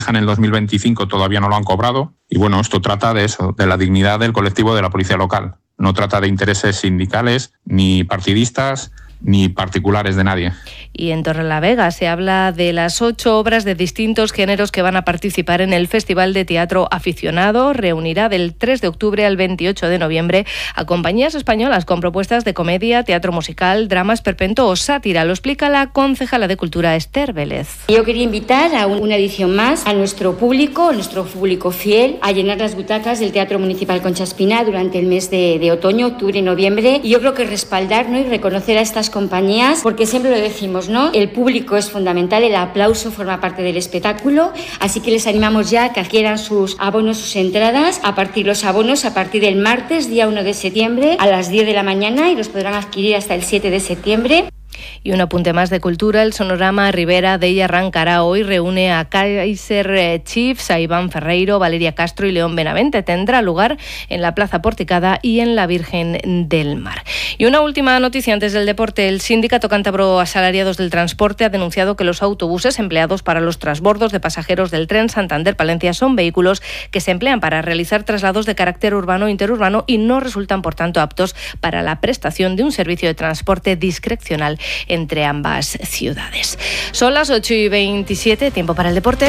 en el 2025 todavía no lo han cobrado. Y bueno, esto trata de eso, de la dignidad del colectivo de la policía local. No trata de intereses sindicales, ni partidistas, ni particulares de nadie. Y en Torrelavega se habla de las 8 obras de distintos géneros que van a participar en el Festival de Teatro Aficionado. Reunirá del 3 de octubre al 28 de noviembre a compañías españolas con propuestas de comedia, teatro musical, drama, esperpento o sátira. Lo explica la concejala de Cultura, Esther Vélez. Yo quería invitar a una edición más a nuestro público fiel, a llenar las butacas del Teatro Municipal Concha Espina durante el mes de otoño, octubre y noviembre. Y yo creo que respaldarnos y reconocer a estas compañías, porque siempre lo decimos, ¿no? El público es fundamental, el aplauso forma parte del espectáculo, así que les animamos ya a que adquieran sus abonos, sus entradas, a partir del martes, día 1 de septiembre, a las 10 de la mañana, y los podrán adquirir hasta el 7 de septiembre. Y un apunte más de cultura, el Sonorama Rivera de ella arrancará hoy, reúne a Kaiser Chiefs, a Iván Ferreiro, Valeria Castro y León Benavente. Tendrá lugar en la Plaza Porticada y en la Virgen del Mar. Y una última noticia antes del deporte. El Sindicato Cántabro Asalariados del Transporte ha denunciado que los autobuses empleados para los transbordos de pasajeros del tren Santander-Palencia son vehículos que se emplean para realizar traslados de carácter urbano e interurbano y no resultan, por tanto, aptos para la prestación de un servicio de transporte discrecional entre ambas ciudades. Son las 8:27, tiempo para el deporte.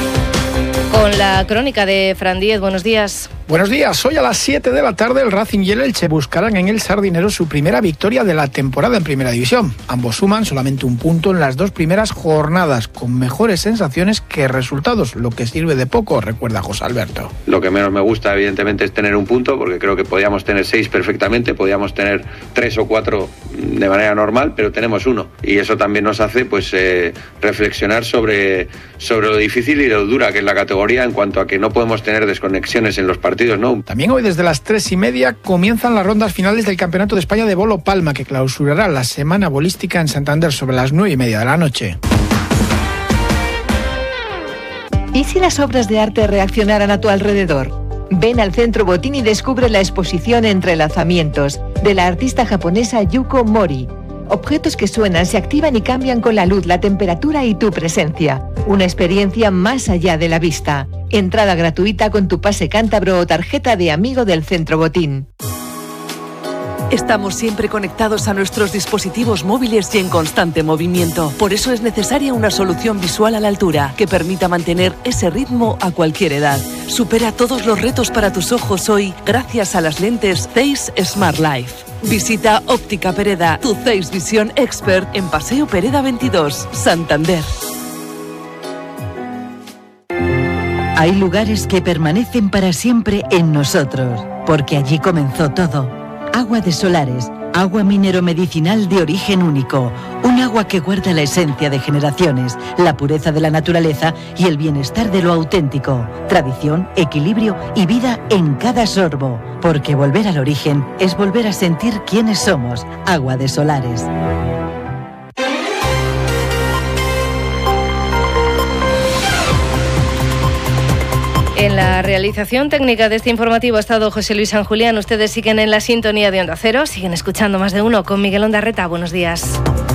Con la crónica de Fran Díez, buenos días. Buenos días. Hoy a las 7 de la tarde el Racing y el Elche buscarán en el Sardinero su primera victoria de la temporada en Primera División. Ambos suman solamente un punto en las 2 primeras jornadas, con mejores sensaciones que resultados, lo que sirve de poco, recuerda José Alberto. Lo que menos me gusta, evidentemente, es tener un punto, porque creo que podíamos tener 6 perfectamente, podíamos tener 3 o 4 de manera normal, pero tenemos 1. Y eso también nos hace reflexionar sobre lo difícil y lo dura que es la categoría en cuanto a que no podemos tener desconexiones en los partidos, ¿no? También hoy desde las 3:30 comienzan las rondas finales del Campeonato de España de Bolo Palma, que clausurará la semana bolística en Santander sobre las 9:30 de la noche. ¿Y si las obras de arte reaccionaran a tu alrededor? Ven al Centro Botín y descubre la exposición Entrelazamientos de la artista japonesa Yuko Mori. Objetos que suenan, se activan y cambian con la luz, la temperatura y tu presencia. Una experiencia más allá de la vista. Entrada gratuita con tu pase cántabro o tarjeta de amigo del Centro Botín. Estamos siempre conectados a nuestros dispositivos móviles y en constante movimiento. Por eso es necesaria una solución visual a la altura que permita mantener ese ritmo a cualquier edad. Supera todos los retos para tus ojos hoy gracias a las lentes Zeiss Smart Life. Visita Óptica Pereda, tu Zeiss Vision Expert en Paseo Pereda 22, Santander. Hay lugares que permanecen para siempre en nosotros, porque allí comenzó todo. Agua de Solares, agua minero-medicinal de origen único, un agua que guarda la esencia de generaciones, la pureza de la naturaleza y el bienestar de lo auténtico, tradición, equilibrio y vida en cada sorbo, porque volver al origen es volver a sentir quiénes somos. Agua de Solares. En la realización técnica de este informativo ha estado José Luis San Julián. Ustedes siguen en la sintonía de Onda Cero, siguen escuchando Más de Uno con Miguel Ondarreta. Buenos días.